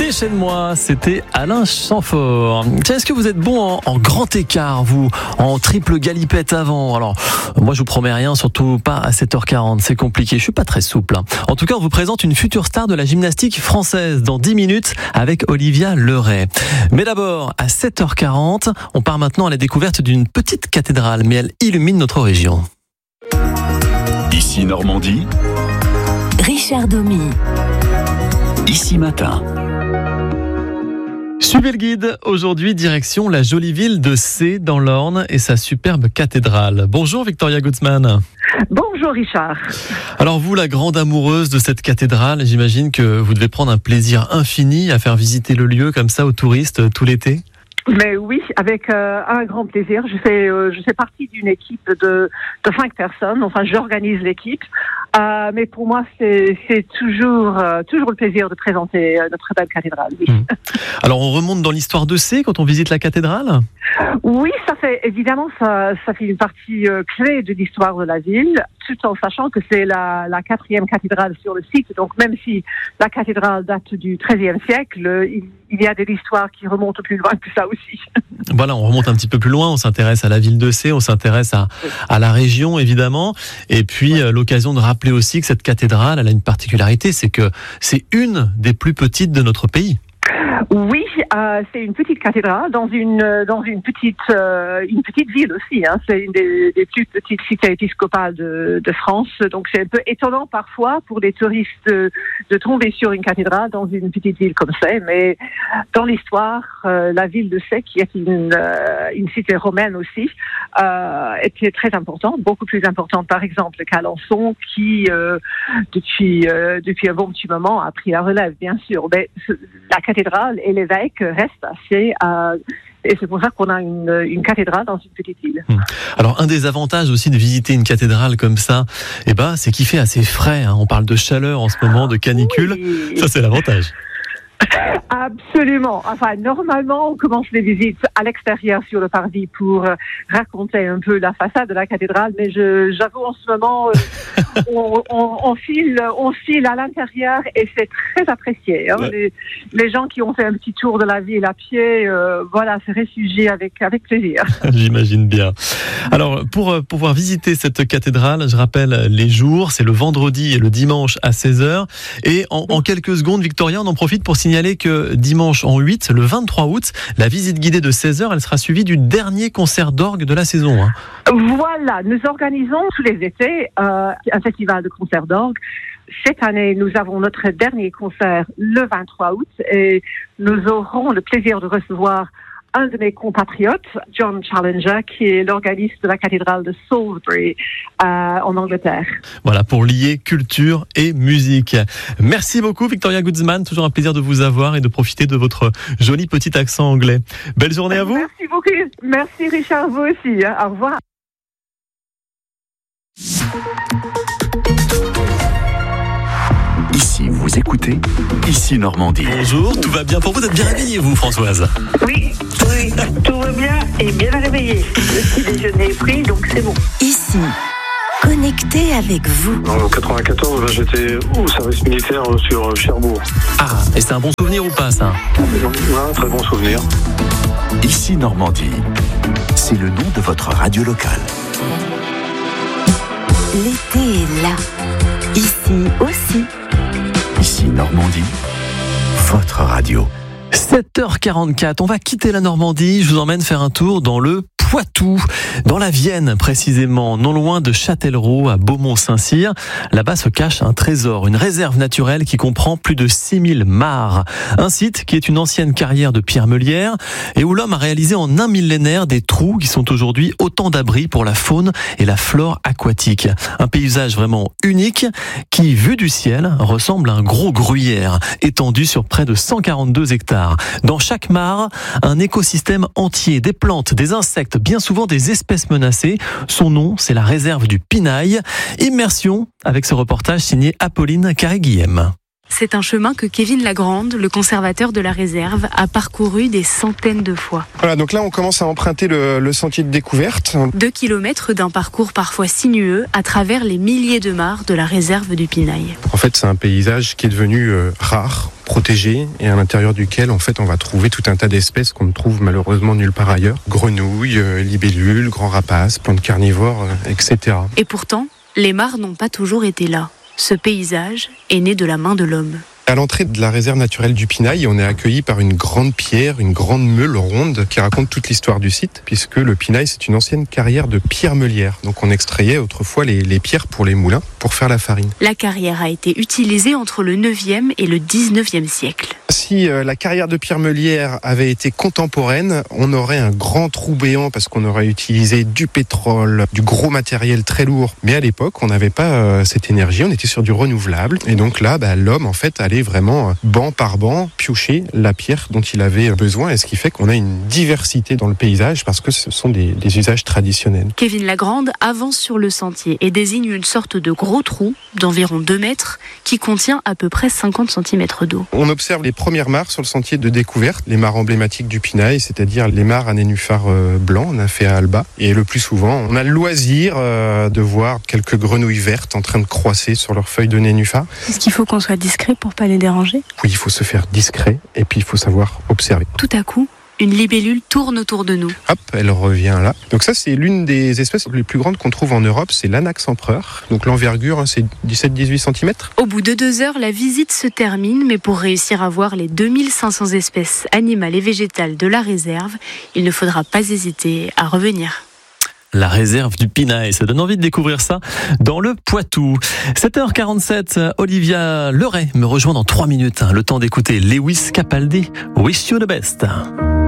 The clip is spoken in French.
Déchaîne-moi, c'était Alain Chamfort. Tiens, est-ce que vous êtes bon en grand écart, vous, en triple galipette avant? Alors, moi, je vous promets rien, surtout pas à 7h40, c'est compliqué, je suis pas très souple. En tout cas, on vous présente une future star de la gymnastique française dans 10 minutes avec Olivia Leray. Mais d'abord, à 7h40, on part maintenant à la découverte d'une petite cathédrale, mais elle illumine notre région. Ici Normandie, Richard Domy. Ici Matin. Suivez le guide. Aujourd'hui, direction la jolie ville de Sées dans l'Orne et sa superbe cathédrale. Bonjour Victoria Gutzmann. Bonjour Richard. Alors vous, la grande amoureuse de cette cathédrale, j'imagine que vous devez prendre un plaisir infini à faire visiter le lieu comme ça aux touristes tout l'été. Mais oui, avec un grand plaisir. Je fais partie d'une équipe de 5 personnes. Enfin, j'organise l'équipe. Mais pour moi, c'est toujours le plaisir de présenter notre belle cathédrale. Oui. Alors, on remonte dans l'histoire de Sées quand on visite la cathédrale ? Oui, ça fait une partie clé de l'histoire de la ville, tout en sachant que c'est la 4e cathédrale sur le site. Donc, même si la cathédrale date du XIIIe siècle, il y a de l'histoire qui remonte plus loin que ça aussi. Voilà, on remonte un petit peu plus loin, on s'intéresse à la ville de Sées, on s'intéresse à la région évidemment, et puis l'occasion de rappeler aussi que cette cathédrale, elle a une particularité, c'est que c'est une des plus petites de notre pays. Oui, c'est une petite cathédrale dans une petite ville aussi. Hein. C'est une des plus petites cités épiscopales de France. Donc c'est un peu étonnant parfois pour les touristes de tomber sur une cathédrale dans une petite ville comme ça. Mais dans l'histoire, la ville de Sées, qui est une cité romaine aussi, était très importante, beaucoup plus importante par exemple qu'Alençon, qui depuis un bon petit moment a pris la relève, bien sûr. Mais la cathédrale et l'évêque restent assez... et c'est pour ça qu'on a une cathédrale dans une petite île. Alors, un des avantages aussi de visiter une cathédrale comme ça, c'est qu'il fait assez frais. Hein. On parle de chaleur en ce moment, de canicule. Oui. Ça, c'est l'avantage. Absolument. Enfin, normalement, on commence les visites à l'extérieur sur le parvis pour raconter un peu la façade de la cathédrale, mais j'avoue en ce moment, on file à l'intérieur et c'est très apprécié. Hein. Ouais. Les gens qui ont fait un petit tour de la ville à pied, se réfugient avec plaisir. J'imagine bien. Alors, pour pouvoir visiter cette cathédrale, je rappelle les jours, c'est le vendredi et le dimanche à 16h. Et en quelques secondes, Victoria, on en profite pour signaler que dimanche en 8, le 23 août, la visite guidée de 16h, elle sera suivie du dernier concert d'orgue de la saison. Hein. Voilà, nous organisons tous les étés un festival de concerts d'orgue. Cette année, nous avons notre dernier concert le 23 août et nous aurons le plaisir de recevoir un de mes compatriotes, John Challenger, qui est l'organiste de la cathédrale de Salisbury en Angleterre. Voilà, pour lier culture et musique. Merci beaucoup Victoria Gutzmann, toujours un plaisir de vous avoir et de profiter de votre joli petit accent anglais. Belle journée à vous. Merci beaucoup. Merci Richard, vous aussi. Au revoir. Ici, vous écoutez Ici Normandie. Bonjour, tout va bien pour vous? Vous êtes bien réveillée, vous, Françoise? Oui, tout va bien et bien réveillé. Le petit déjeuner est pris, donc c'est bon. Ici, connecté avec vous. En 94, j'étais au service militaire sur Cherbourg. Ah, et c'est un bon souvenir ou pas, ça? Un très bon souvenir. Ici Normandie, c'est le nom de votre radio locale. L'été est là. Ici aussi. Ici Normandie, votre radio. 7h44, on va quitter la Normandie, je vous emmène faire un tour dans le Poitou, dans la Vienne précisément, non loin de Châtellerault à Beaumont-Saint-Cyr. Là-bas se cache un trésor, une réserve naturelle qui comprend plus de 6000 mares. Un site qui est une ancienne carrière de pierre meulière et où l'homme a réalisé en un millénaire des trous qui sont aujourd'hui autant d'abris pour la faune et la flore aquatique. Un paysage vraiment unique qui, vu du ciel, ressemble à un gros gruyère étendu sur près de 142 hectares. Dans chaque mare, un écosystème entier, des plantes, des insectes, bien souvent des espèces menacées. Son nom, c'est la réserve du Pinail. Immersion avec ce reportage signé Apolline Carré-Guillem. C'est un chemin que Kevin Lagrande, le conservateur de la réserve, a parcouru des centaines de fois. Voilà, donc là on commence à emprunter le sentier de découverte. 2 kilomètres d'un parcours parfois sinueux à travers les milliers de mares de la réserve du Pinail. En fait, c'est un paysage qui est devenu rare, protégé, et à l'intérieur duquel en fait on va trouver tout un tas d'espèces qu'on ne trouve malheureusement nulle part ailleurs. Grenouilles, libellules, grands rapaces, plantes carnivores, etc. Et pourtant, les mares n'ont pas toujours été là. Ce paysage est né de la main de l'homme. À l'entrée de la réserve naturelle du Pinail, on est accueilli par une grande pierre, une grande meule ronde qui raconte toute l'histoire du site, puisque le Pinail, c'est une ancienne carrière de pierre meulière. Donc on extrayait autrefois les pierres pour les moulins, pour faire la farine. La carrière a été utilisée entre le 9e et le 19e siècle. Si la carrière de pierre meulière avait été contemporaine, on aurait un grand trou béant parce qu'on aurait utilisé du pétrole, du gros matériel très lourd. Mais à l'époque, on n'avait pas cette énergie, on était sur du renouvelable. Et donc là, l'homme, en fait, allait vraiment banc par banc piocher la pierre dont il avait besoin. Et ce qui fait qu'on a une diversité dans le paysage parce que ce sont des usages traditionnels. Kevin Lagrande avance sur le sentier et désigne une sorte de gros trou d'environ 2 mètres qui contient à peu près 50 cm d'eau. On observe les premières mares sur le sentier de découverte, les mares emblématiques du Pinail, c'est-à-dire les mares à nénuphars blancs, nymphéa alba. Et le plus souvent, on a le loisir de voir quelques grenouilles vertes en train de croisser sur leurs feuilles de nénuphar. Est-ce qu'il faut qu'on soit discret pour pas les déranger ? Oui, il faut se faire discret et puis il faut savoir observer. Tout à coup, une libellule tourne autour de nous. Hop, elle revient là. Donc ça, c'est l'une des espèces les plus grandes qu'on trouve en Europe, c'est l'Anax empereur. Donc l'envergure, c'est 17-18 cm. Au bout de 2 heures, la visite se termine, mais pour réussir à voir les 2500 espèces animales et végétales de la réserve, il ne faudra pas hésiter à revenir. La réserve du Pinail, ça donne envie de découvrir ça dans le Poitou. 7h47, Olivia Leray me rejoint dans 3 minutes. Le temps d'écouter Lewis Capaldi, Wish You the Best.